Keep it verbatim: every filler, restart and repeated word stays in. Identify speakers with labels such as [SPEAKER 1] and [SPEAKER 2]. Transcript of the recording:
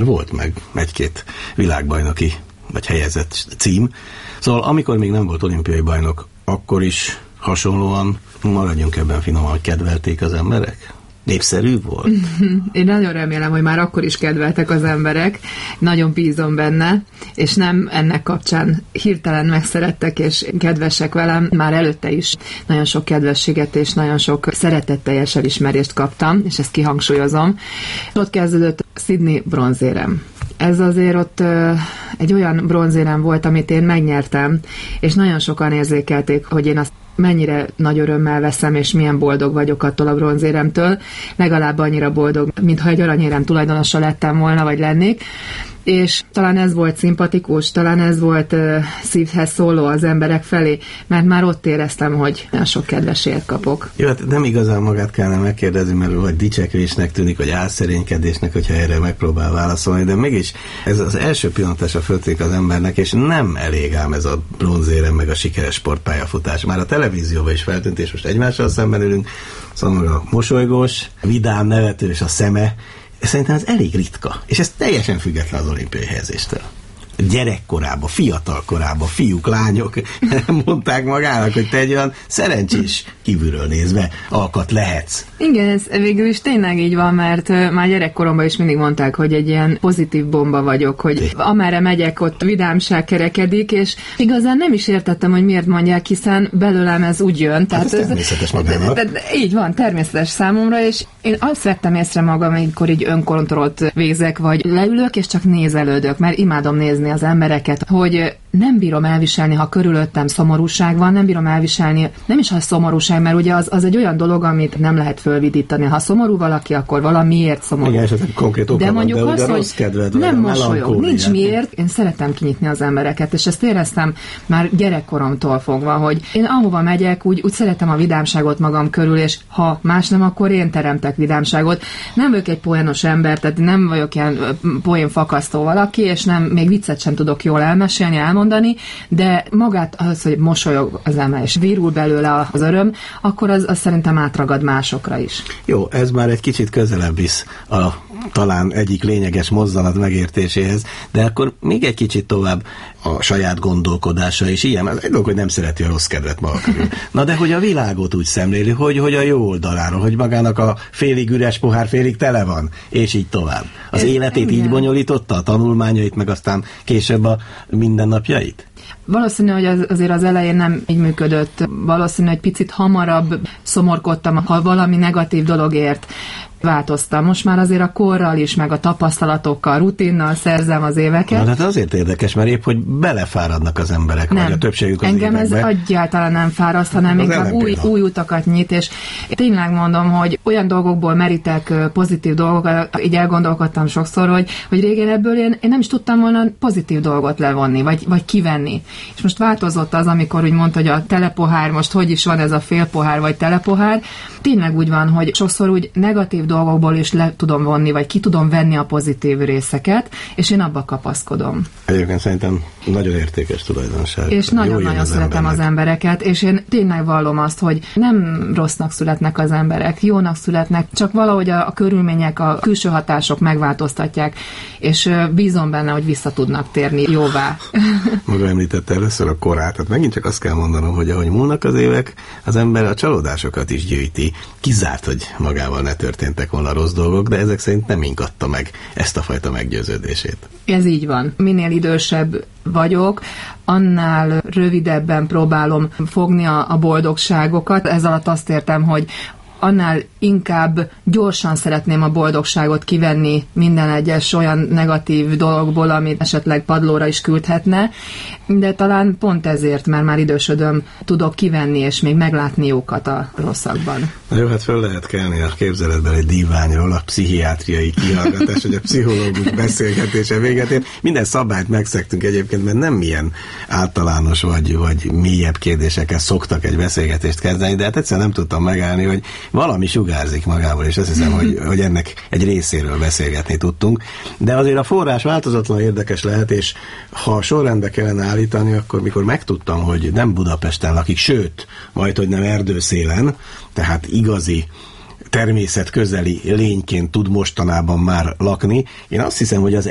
[SPEAKER 1] már volt meg egy-két világbajnoki vagy helyezett cím. Szóval amikor még nem volt olimpiai bajnok, akkor is hasonlóan, maradjunk ebben finoman, hogy kedvelték az emberek? Népszerű volt?
[SPEAKER 2] Én nagyon remélem, hogy már akkor is kedveltek az emberek, nagyon bízom benne, és nem ennek kapcsán hirtelen megszerettek és kedvesek velem, már előtte is nagyon sok kedvességet és nagyon sok szeretetteljes elismerést kaptam, és ezt kihangsúlyozom. Ott kezdődött Sydney bronzérem. Ez azért ott ö, egy olyan bronzérem volt, amit én megnyertem, és nagyon sokan érzékelték, hogy én azt mennyire nagy örömmel veszem, és milyen boldog vagyok attól a bronzéremtől, legalább annyira boldog, mintha egy aranyérem tulajdonosa lettem volna, vagy lennék, és talán ez volt szimpatikus, talán ez volt uh, szívhez szóló az emberek felé, mert már ott éreztem, hogy nagyon sok kedvesért kapok.
[SPEAKER 1] Jó, hát nem igazán magát kellene megkérdezni, mert vagy dicsekvésnek tűnik, vagy álszerénykedésnek, hogyha erre megpróbál válaszolni, de mégis ez az első pillantásra föltűnik az embernek, és nem elég ám ez a bronzérem, meg a sikeres sportpályafutás. Már a televízióban is feltűnt, és most egymással szemben ülünk, szóval a mosolygós, vidám, nevetős a szeme. Szerintem ez elég ritka, és ez teljesen független az olimpiai helyezéstől. Gyerekkorában, fiatal korában, fiúk, lányok mondták magának, hogy te egy olyan szerencsés, kívülről nézve alkat lehetsz.
[SPEAKER 2] Igen, ez végül is tényleg így van, mert már gyerekkoromban is mindig mondták, hogy egy ilyen pozitív bomba vagyok, hogy amerre megyek, ott vidámság kerekedik, és igazán nem is értettem, hogy miért mondják, hiszen belőlem ez úgy jön. Tehát
[SPEAKER 1] hát ez természetes magának.
[SPEAKER 2] De, de, de, így van, természetes számomra, és én azt vettem észre magam, amikor így önkontrollt végzek, vagy leülök, és csak nézelődök, mert imádom nézni az embereket, hogy nem bírom elviselni, ha körülöttem szomorúság van, nem bírom elviselni, nem is ha szomorúság, mert ugye az, az egy olyan dolog, amit nem lehet fölvidítani. Ha szomorú valaki, akkor valamiért szomorú.
[SPEAKER 1] Igen, esetleg konkrét oka
[SPEAKER 2] de
[SPEAKER 1] van,
[SPEAKER 2] mondjuk
[SPEAKER 1] de
[SPEAKER 2] az, hogy
[SPEAKER 1] rossz kedved,
[SPEAKER 2] nem mosolyog, nincs miért, én szeretem kinyitni az embereket, és ezt éreztem már gyerekkoromtól fogva, hogy én ahova megyek, úgy, úgy szeretem a vidámságot magam körül, és ha más nem, akkor én teremtek vidámságot. Nem vagyok egy poénos ember, tehát nem vagyok ilyen poénfakasztó valaki, és nem, még viccet sem tudok jól elmesélni, elmondani, de magát az, hogy mosolyog az ember, és virul belőle az öröm, akkor az, az szerintem átragad másokra is.
[SPEAKER 1] Jó, ez már egy kicsit közelebb visz a talán egyik lényeges mozzanat megértéséhez, de akkor még egy kicsit tovább a saját gondolkodása is ilyen. Ez egy dolog, hogy nem szereti a rossz kedvet maga körül. Na de hogy a világot úgy szemléli, hogy, hogy a jó oldaláról, hogy magának a félig üres pohár félig tele van, és így tovább. Az
[SPEAKER 2] Ez,
[SPEAKER 1] életét
[SPEAKER 2] igen.
[SPEAKER 1] így bonyolította, a tanulmányait, meg aztán később a mindennapjait?
[SPEAKER 2] Valószínű, hogy az, azért az elején nem így működött. Valószínű, hogy picit hamarabb szomorkodtam, ha valami negatív dologért változtam. Most már azért a korral is, meg a tapasztalatokkal, rutinnal szerzem az éveket.
[SPEAKER 1] Na, hát azért érdekes, mert épp, hogy belefáradnak az emberek,
[SPEAKER 2] nem.
[SPEAKER 1] vagy a többségük az
[SPEAKER 2] Engem
[SPEAKER 1] évekbe.
[SPEAKER 2] ez egyáltalán nem fáraszt, hanem
[SPEAKER 1] az
[SPEAKER 2] inkább új, új utakat nyit, és tényleg mondom, hogy olyan dolgokból merítek pozitív dolgokat, így elgondolkodtam sokszor, hogy, hogy régen ebből én, én nem is tudtam volna pozitív dolgot levonni, vagy, vagy kivenni. És most változott az, amikor úgy mondta, hogy a telepohár, most hogy is van ez a félpohár, vagy telepohár. Tényleg úgy van, hogy sokszor úgy negatív dolgokból is le tudom vonni, vagy ki tudom venni a pozitív részeket, és én abba kapaszkodom.
[SPEAKER 1] Egyébként szerintem nagyon értékes tulajdonság.
[SPEAKER 2] És nagyon-nagyon szeretem az embereket, és én tényleg vallom azt, hogy nem rossznak születnek az emberek, jónak születnek, csak valahogy a, a körülmények, a külső hatások megváltoztatják, és bízom benne, hogy vissza tudnak térni jóvá.
[SPEAKER 1] Maga említette először a korát, tehát megint csak azt kell mondanom, hogy ahogy múlnak az évek, az ember a csalódásokat is gyűjti. Kizárt, hogy magával ne történtek volna rossz dolgok, de ezek szerint nem ingatta meg ezt a fajta meggyőződését.
[SPEAKER 2] Ez így van. Minél idősebb vagyok, annál rövidebben próbálom fogni a, a boldogságokat. Ez alatt azt értem, hogy annál inkább gyorsan szeretném a boldogságot kivenni minden egyes olyan negatív dologból, amit esetleg padlóra is küldhetne, de talán pont ezért, mert már idősödöm, tudok kivenni és még meglátni jókat a rosszakban.
[SPEAKER 1] Na jó, hát föl lehet kelni a képzeletben egy díványról, a pszichiátriai kihallgatás, hogy a pszichológus beszélgetése véget ér. Minden szabályt megszektünk egyébként, mert nem milyen általános vagy, vagy mélyebb kérdésekkel szoktak egy beszélgetést kezdeni, de hát egyszerűen nem tudtam megállni, hogy valami sugárzik magából, és azt hiszem, hogy, hogy ennek egy részéről beszélgetni tudtunk. De azért a forrás változatlan érdekes lehet, és ha sorrendbe kellene állítani, akkor mikor megtudtam, hogy nem Budapesten lakik, sőt, majd, hogy nem erdőszélen, tehát igazi természetközeli lényként tud mostanában már lakni, én azt hiszem, hogy az